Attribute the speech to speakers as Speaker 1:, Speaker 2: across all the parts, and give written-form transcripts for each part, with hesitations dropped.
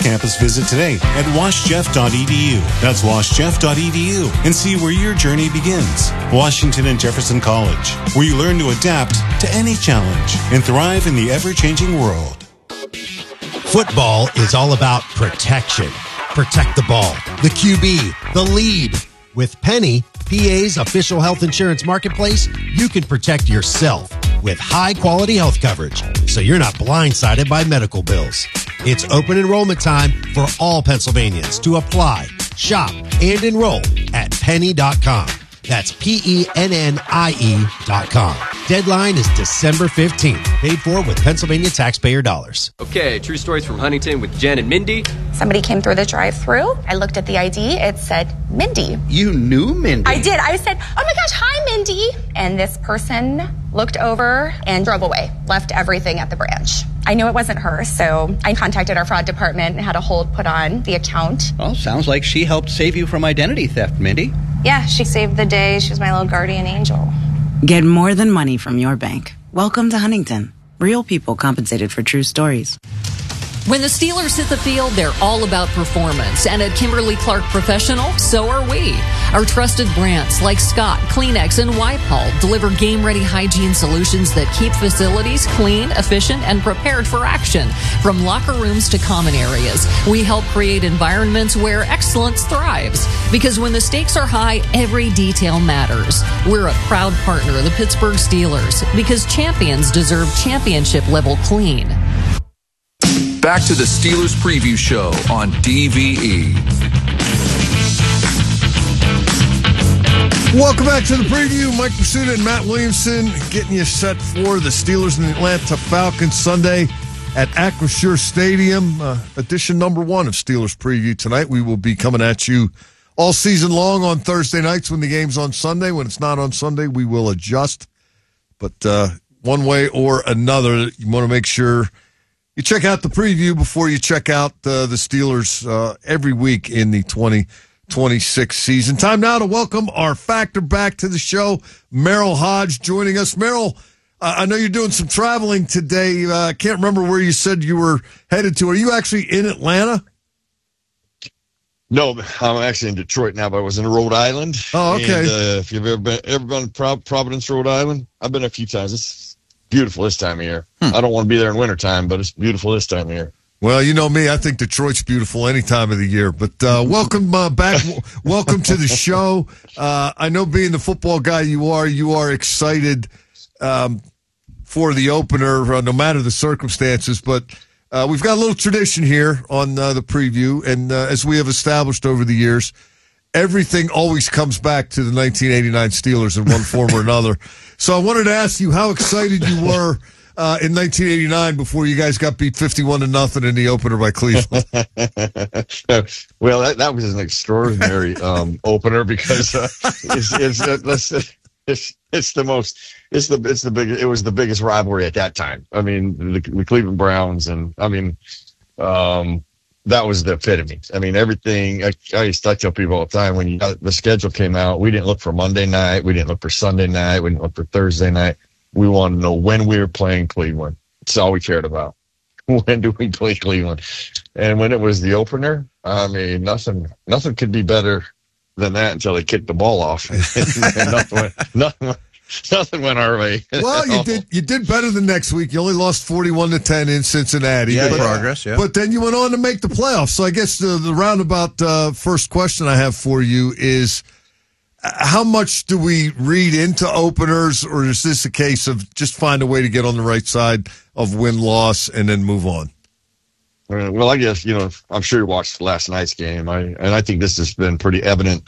Speaker 1: campus visit today at washjeff.edu. That's washjeff.edu, and see where your journey begins. Washington and Jefferson College, where you learn to adapt to any challenge and thrive in the ever-changing world.
Speaker 2: Football is all about protection. Protect the ball, the QB, the lead. With Penny, PA's official health insurance marketplace, you can protect yourself with high-quality health coverage, so you're not blindsided by medical bills. It's open enrollment time for all Pennsylvanians to apply, shop, and enroll at penny.com. That's PENNIE.com. Deadline is December 15th. Paid for with Pennsylvania taxpayer dollars.
Speaker 3: Okay, true stories from Huntington with Jen and Mindy.
Speaker 4: Somebody came through the drive-thru. I looked at the ID. It said Mindy.
Speaker 5: You knew Mindy?
Speaker 4: I did. I said, oh my gosh, hi, Mindy. And this person looked over and drove away, left everything at the branch. I knew it wasn't her, so I contacted our fraud department and had a hold put on the account.
Speaker 5: Well, sounds like she helped save you from identity theft, Mindy.
Speaker 4: Yeah, she saved the day. She was my little guardian angel.
Speaker 6: Get more than money from your bank. Welcome to Huntington. Real people compensated for true stories.
Speaker 7: When the Steelers hit the field, they're all about performance. And at Kimberly-Clark Professional, so are we. Our trusted brands like Scott, Kleenex, and Whitehall deliver game-ready hygiene solutions that keep facilities clean, efficient, and prepared for action. From locker rooms to common areas, we help create environments where excellence thrives. Because when the stakes are high, every detail matters. We're a proud partner of the Pittsburgh Steelers because champions deserve championship-level clean.
Speaker 8: Back to the Steelers Preview Show on DVE.
Speaker 9: Welcome back to the preview. Mike Pursuta and Matt Williamson getting you set for the Steelers and the Atlanta Falcons Sunday at Acrisure Stadium. Edition number 1 of Steelers Preview tonight. We will be coming at you all season long on Thursday nights when the game's on Sunday. When it's not on Sunday, we will adjust. But one way or another, you want to make sure you check out the preview before you check out the Steelers every week in the 2026 season. Time now to welcome our factor back to the show, Merrill Hodge, joining us. Merrill, I know you're doing some traveling today. I can't remember where you said you were headed to. Are you actually in Atlanta?
Speaker 10: No, I'm actually in Detroit now, but I was in Rhode Island.
Speaker 9: Oh, okay.
Speaker 10: And, if you've ever been to Providence, Rhode Island, I've been a few times. It's beautiful this time of year. I don't want to be there in wintertime, but it's beautiful this time of year.
Speaker 9: Well, you know me. I think Detroit's beautiful any time of the year. But welcome back. Welcome to the show. I know being the football guy you are excited for the opener, no matter the circumstances. But we've got a little tradition here on the preview. And as we have established over the years, everything always comes back to the 1989 Steelers in one form or another. So I wanted to ask you how excited you were in 1989 before you guys got beat 51-0 in the opener by Cleveland.
Speaker 10: Well, that was an extraordinary opener because it was the biggest rivalry at that time. I mean, the Cleveland Browns, and I mean, that was the epitome. I mean, everything. I used to tell people all the time when the schedule came out, we didn't look for Monday night, we didn't look for Sunday night, we didn't look for Thursday night. We wanted to know when we were playing Cleveland. That's all we cared about. When do we play Cleveland? And when it was the opener, I mean, nothing could be better than that until they kicked the ball off. And nothing went our way.
Speaker 9: Well, you did better than next week. You only lost 41-10 in Cincinnati.
Speaker 11: Yeah, progress, yeah.
Speaker 9: But then you went on to make the playoffs. So I guess the roundabout first question I have for you is, how much do we read into openers, or is this a case of just find a way to get on the right side of win-loss and then move on?
Speaker 10: Well, I guess, I'm sure you watched last night's game. I think this has been pretty evident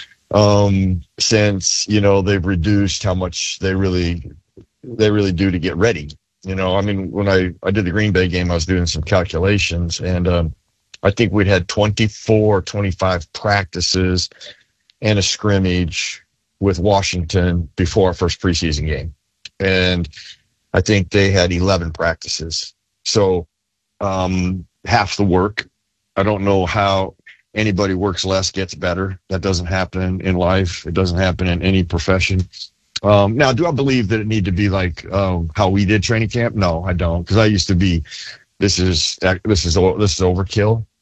Speaker 10: since, they've reduced how much they really do to get ready. I mean, when I did the Green Bay game, I was doing some calculations, and I think we'd had 25 practices and a scrimmage with Washington before our first preseason game. And I think they had 11 practices. So half the work. I don't know how anybody works less gets better. That doesn't happen in life. It doesn't happen in any profession. Now, do I believe that it need to be like how we did training camp? No, I don't, because I used to be, this is overkill.